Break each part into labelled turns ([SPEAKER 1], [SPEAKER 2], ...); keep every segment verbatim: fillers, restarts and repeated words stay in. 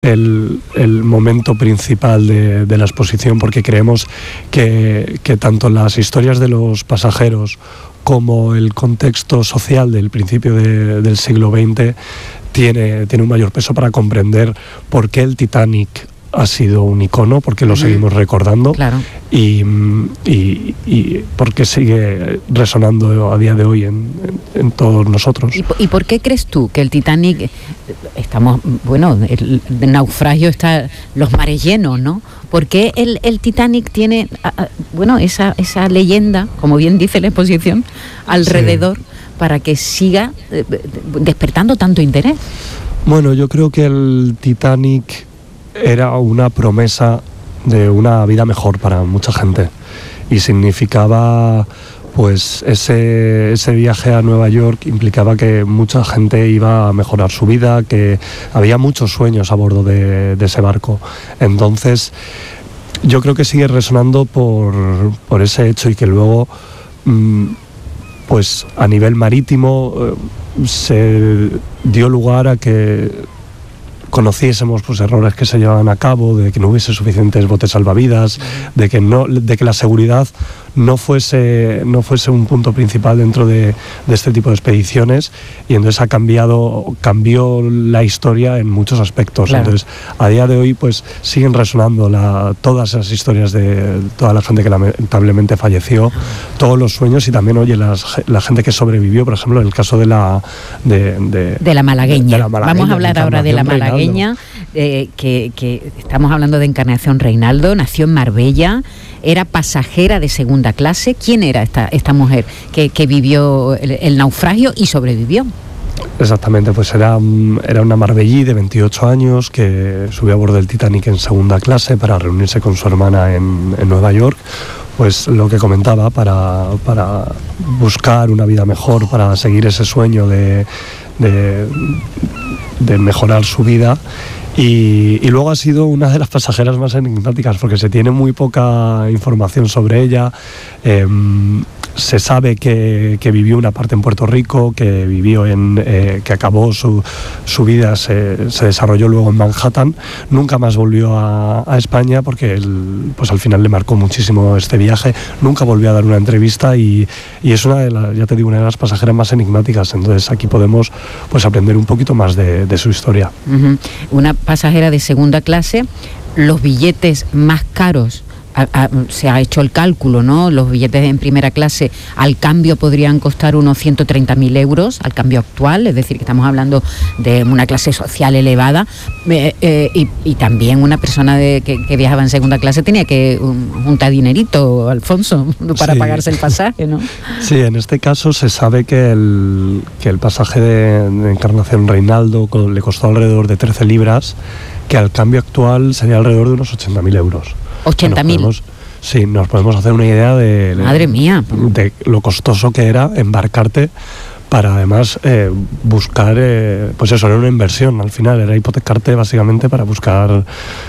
[SPEAKER 1] El, el momento principal de, de la exposición, porque creemos que, que tanto las historias de los pasajeros como el contexto social del principio de, del siglo veinte tiene, tiene un mayor peso para comprender por qué el Titanic ha sido un icono, porque lo uh-huh. seguimos recordando,
[SPEAKER 2] claro.
[SPEAKER 1] y, y, y porque sigue resonando a día de hoy en, en, en todos nosotros.
[SPEAKER 2] ¿Y, ¿Y por qué crees tú que el Titanic, estamos, bueno, el, el naufragio está, los mares llenos, ¿no? ¿Por qué el, el Titanic tiene, bueno, esa, esa leyenda, como bien dice la exposición, alrededor, sí, para que siga despertando tanto interés?
[SPEAKER 1] Bueno, yo creo que el Titanic era una promesa de una vida mejor para mucha gente y significaba, pues, ese, ese viaje a Nueva York implicaba que mucha gente iba a mejorar su vida, que había muchos sueños a bordo de, de ese barco. Entonces yo creo que sigue resonando por, por ese hecho, y que luego mmm, pues a nivel marítimo eh, se dio lugar a que conociésemos, pues, errores que se llevaban a cabo, de que no hubiese suficientes botes salvavidas, de que no, de que la seguridad no fuese, no fuese un punto principal dentro de, de este tipo de expediciones, y entonces ha cambiado, cambió la historia en muchos aspectos. Claro. Entonces, a día de hoy, pues, siguen resonando la, todas esas historias de toda la gente que lamentablemente falleció, todos los sueños, y también, oye, las, la gente que sobrevivió, por ejemplo, en el caso de la de, de,
[SPEAKER 2] de la malagueña.
[SPEAKER 1] De la malagueña.
[SPEAKER 2] Vamos a hablar ahora de la malagueña, eh, que, que estamos hablando de Encarnación Reinaldo. Nació en Marbella, era pasajera de segunda clase. ¿Quién era esta, esta mujer que, que vivió el, el naufragio y sobrevivió?
[SPEAKER 1] Exactamente, pues era, era una marbellí de veintiocho años que subió a bordo del Titanic en segunda clase para reunirse con su hermana en, en Nueva York. Pues lo que comentaba, para, para buscar una vida mejor, para seguir ese sueño de, de, de mejorar su vida. Y, y luego ha sido una de las pasajeras más enigmáticas, porque se tiene muy poca información sobre ella. Eh, se sabe que, que vivió una parte en Puerto Rico, que vivió en, eh, que acabó su, su vida, se, se desarrolló luego en Manhattan. Nunca más volvió a, a España, porque él, pues al final le marcó muchísimo este viaje. Nunca volvió a dar una entrevista, y, y es una de las, ya te digo, una de las pasajeras más enigmáticas. Entonces aquí podemos, pues, aprender un poquito más de, de su historia.
[SPEAKER 2] Uh-huh. Una pasajera de segunda clase, los billetes más caros. A, a, se ha hecho el cálculo, ¿no? Los billetes en primera clase al cambio podrían costar unos ciento treinta mil euros al cambio actual, es decir, que estamos hablando de una clase social elevada, eh, eh, y, y también una persona de, que, que viajaba en segunda clase tenía que um, juntar dinerito, Alfonso, para sí. pagarse el pasaje, ¿no?
[SPEAKER 1] Sí, en este caso se sabe que el, que el pasaje de, de Encarnación Reinaldo le costó alrededor de trece libras, que al cambio actual sería alrededor de unos ochenta mil euros.
[SPEAKER 2] ochenta mil.
[SPEAKER 1] Sí, nos podemos hacer una idea de,
[SPEAKER 2] Madre mía.
[SPEAKER 1] de lo costoso que era embarcarte para, además, eh, buscar, eh, pues eso, era una inversión al final, era hipotecarte básicamente para buscar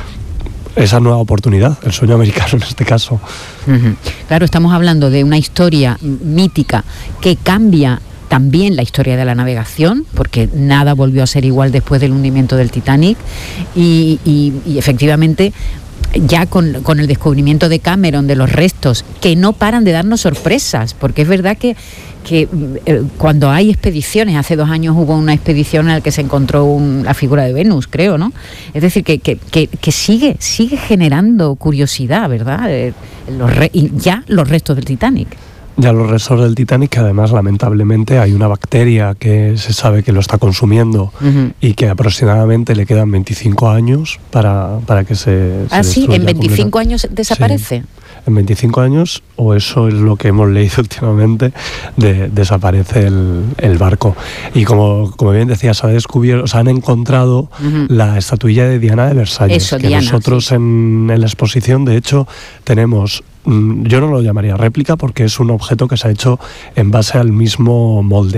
[SPEAKER 1] esa nueva oportunidad, el sueño americano en este caso.
[SPEAKER 2] Uh-huh. Claro, estamos hablando de una historia mítica que cambia también la historia de la navegación, porque nada volvió a ser igual después del hundimiento del Titanic, y, y, y efectivamente ya con, con el descubrimiento de Cameron de los restos, que no paran de darnos sorpresas, porque es verdad que, que eh, cuando hay expediciones, hace dos años hubo una expedición en la que se encontró un, la figura de Venus, creo, ¿no? Es decir, que, que, que, que sigue, sigue generando curiosidad, ¿verdad? Eh, los re, y ya los restos del Titanic.
[SPEAKER 1] Ya los restos del Titanic, que además lamentablemente hay una bacteria que se sabe que lo está consumiendo, uh-huh. y que aproximadamente le quedan veinticinco años para, para que se, se
[SPEAKER 2] ¿Ah, sí? ¿En veinticinco años desaparece?
[SPEAKER 1] Sí. En veinticinco años, o eso es lo que hemos leído últimamente, de, desaparece el, el barco. Y como, como bien decías, se ha descubierto, se han encontrado uh-huh. la estatuilla de Diana de Versalles,
[SPEAKER 2] eso,
[SPEAKER 1] que
[SPEAKER 2] Diana,
[SPEAKER 1] nosotros sí. en, en la exposición, de hecho, tenemos, yo no lo llamaría réplica, porque es un objeto que se ha hecho en base al mismo molde.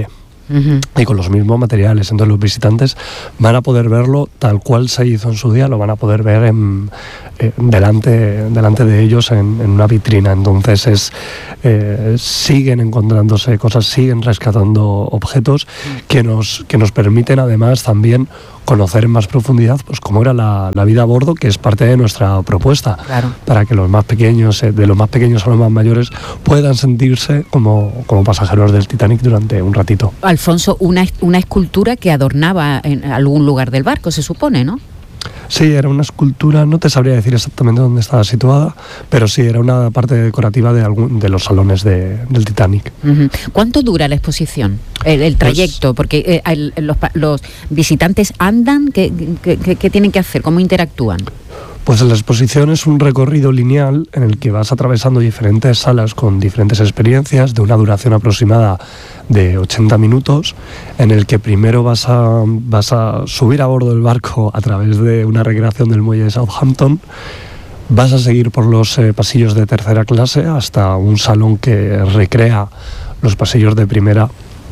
[SPEAKER 1] uh-huh. y con los mismos materiales. Entonces los visitantes van a poder verlo tal cual se hizo en su día, lo van a poder ver en, eh, delante, delante de ellos en, en una vitrina. Entonces es, eh, siguen encontrándose cosas, siguen rescatando objetos que nos, que nos permiten además también conocer en más profundidad pues cómo era la, la vida a bordo, que es parte de nuestra propuesta,
[SPEAKER 2] claro.
[SPEAKER 1] para que los más pequeños, de los más pequeños a los más mayores, puedan sentirse como, como pasajeros del Titanic durante un ratito.
[SPEAKER 2] Alfonso, una, una escultura que adornaba en algún lugar del barco, se supone, ¿no?
[SPEAKER 1] Sí, era una escultura, no te sabría decir exactamente dónde estaba situada, pero sí, era una parte decorativa de, algún, de los salones de, del Titanic.
[SPEAKER 2] Uh-huh. ¿Cuánto dura la exposición, el, el trayecto? Pues, porque eh, el, los, los visitantes andan, ¿qué, qué, qué, qué tienen que hacer? ¿Cómo interactúan?
[SPEAKER 1] Pues la exposición es un recorrido lineal en el que vas atravesando diferentes salas con diferentes experiencias de una duración aproximada de ochenta minutos, en el que primero vas a, vas a subir a bordo del barco a través de una recreación del muelle de Southampton. Vas a seguir por los eh, pasillos de tercera clase hasta un salón que recrea los pasillos de primera,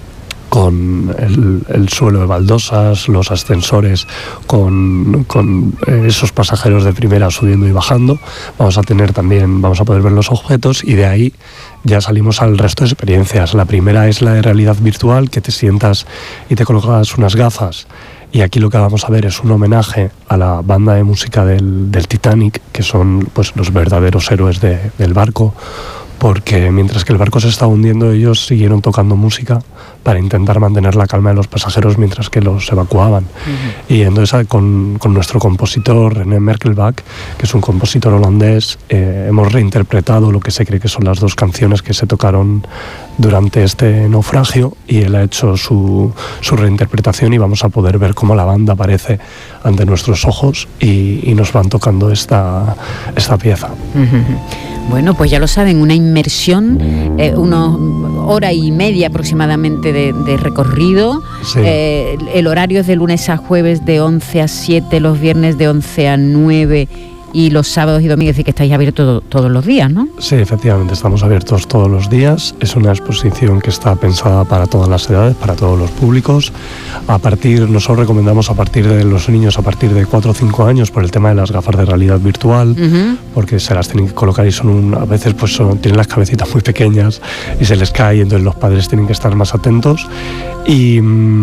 [SPEAKER 1] con el, el suelo de baldosas, los ascensores, con, con esos pasajeros de primera subiendo y bajando. Vamos a tener también, vamos a poder ver los objetos, y de ahí ya salimos al resto de experiencias. La primera es la de realidad virtual, que te sientas y te colocas unas gafas, y aquí lo que vamos a ver es un homenaje a la banda de música del, del Titanic, que son pues los verdaderos héroes de, del barco, porque mientras que el barco se estaba hundiendo, ellos siguieron tocando música para intentar mantener la calma de los pasajeros mientras que los evacuaban. Uh-huh. Y entonces con, con nuestro compositor René Merkelbach, que es un compositor holandés, eh, hemos reinterpretado lo que se cree que son las dos canciones que se tocaron durante este naufragio, y él ha hecho su, su reinterpretación, y vamos a poder ver cómo la banda aparece ante nuestros ojos y, y nos van tocando esta, esta pieza.
[SPEAKER 2] Uh-huh. Bueno, pues ya lo saben, una inmersión, eh, una hora y media aproximadamente de, de recorrido. Sí. Eh, el horario es de lunes a jueves de once a siete, los viernes de once a nueve, y los sábados y domingos, decir que estáis abiertos todos los días, ¿no?
[SPEAKER 1] Sí, efectivamente, estamos abiertos todos los días. Es una exposición que está pensada para todas las edades, para todos los públicos. A partir, nosotros recomendamos a partir de los niños a partir de cuatro o cinco años por el tema de las gafas de realidad virtual, uh-huh. porque se las tienen que colocar y son un, a veces pues son, tienen las cabecitas muy pequeñas y se les cae, y entonces los padres tienen que estar más atentos. Y,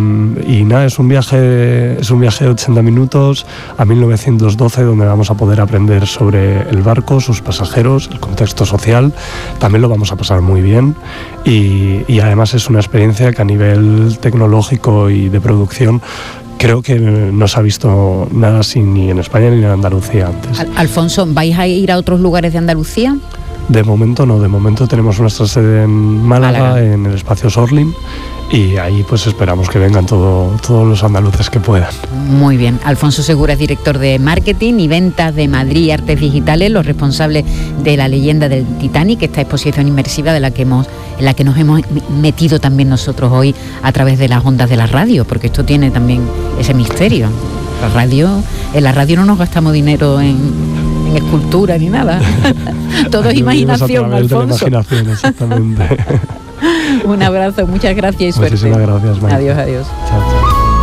[SPEAKER 1] y nada, es un viaje es un viaje de ochenta minutos a mil novecientos doce, donde vamos a poder aprender sobre el barco, sus pasajeros, el contexto social. También lo vamos a pasar muy bien, y, y además es una experiencia que a nivel tecnológico y de producción creo que no se ha visto nada así ni en España ni en Andalucía antes.
[SPEAKER 2] Al- Alfonso, ¿vais a ir a otros lugares de Andalucía?
[SPEAKER 1] De momento no, de momento tenemos nuestra sede en Málaga, Málaga. en el espacio Sorlin, y ahí pues esperamos que vengan todo, todos los andaluces que puedan.
[SPEAKER 2] Muy bien. Alfonso Segura es director de marketing y ventas de Madrid Artes Digitales, los responsables de la leyenda del Titanic, esta exposición inmersiva de la que hemos, en la que nos hemos metido también nosotros hoy a través de las ondas de la radio, porque esto tiene también ese misterio. La radio, en la radio no nos gastamos dinero en, en escultura ni nada. Todo es imaginación, Alfonso.
[SPEAKER 1] De la imaginación, exactamente.
[SPEAKER 2] Un abrazo, muchas gracias y suerte.
[SPEAKER 1] Muchísimas gracias, María.
[SPEAKER 2] Adiós, adiós.
[SPEAKER 1] Chao, chao.